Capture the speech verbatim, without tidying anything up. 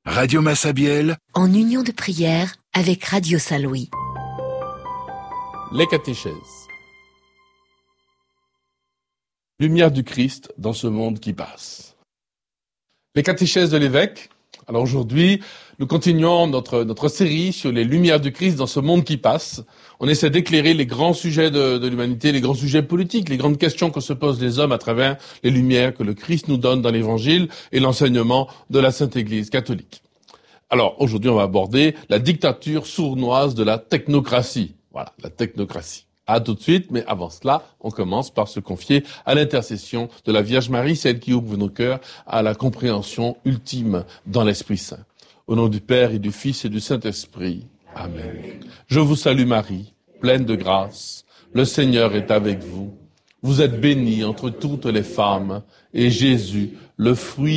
Radio Massabielle, en union de prière avec Radio Saint-Louis. Les catéchèses. Lumière du Christ dans ce monde qui passe. Les catéchèses de l'évêque. Alors aujourd'hui, nous continuons notre, notre série sur les lumières du Christ dans ce monde qui passe. On essaie d'éclairer les grands sujets de, de l'humanité, les grands sujets politiques, les grandes questions que se posent les hommes à travers les lumières que le Christ nous donne dans l'Évangile et l'enseignement de la Sainte Église catholique. Alors aujourd'hui, on va aborder la dictature sournoise de la technocratie. Voilà, la technocratie. À tout de suite, mais avant cela, on commence par se confier à l'intercession de la Vierge Marie, celle qui ouvre nos cœurs à la compréhension ultime dans l'Esprit Saint. Au nom du Père et du Fils et du Saint-Esprit. Amen. Je vous salue Marie, pleine de grâce. Le Seigneur est avec vous. Vous êtes bénie entre toutes les femmes, et Jésus, le fruit